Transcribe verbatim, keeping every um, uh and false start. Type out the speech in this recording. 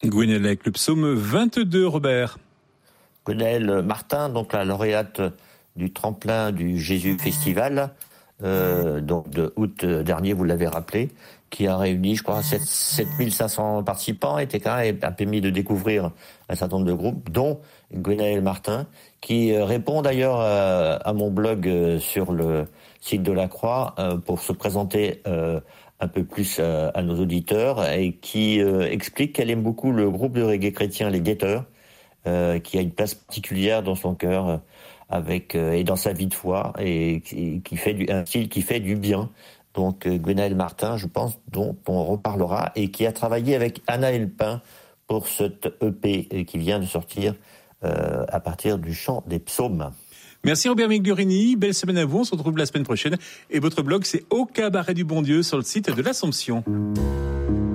Gwenaëlle avec le psaume vingt-deux, Robert. Gwenaëlle Martin, donc la lauréate du tremplin du Jésus Festival, euh, donc de août dernier, vous l'avez rappelé, qui a réuni, je crois, sept mille cinq cents participants, et quand même a permis de découvrir un certain nombre de groupes, dont Gwenaëlle Martin, qui répond d'ailleurs à, à mon blog sur le site de la Croix euh, pour se présenter euh, un peu plus à, à nos auditeurs, et qui euh, explique qu'elle aime beaucoup le groupe de reggae chrétien, les Guetteurs, euh, qui a une place particulière dans son cœur, euh, avec euh, et dans sa vie de foi, et, et qui fait du, un style qui fait du bien. Donc euh, Gwenaëlle Martin, je pense, dont on reparlera, et qui a travaillé avec Anna Elpin pour cette E P qui vient de sortir euh, à partir du chant des psaumes. Merci Robert Migdurini, belle semaine à vous, on se retrouve la semaine prochaine. Et votre blog, c'est Au Cabaret du Bon Dieu sur le site de l'Assomption.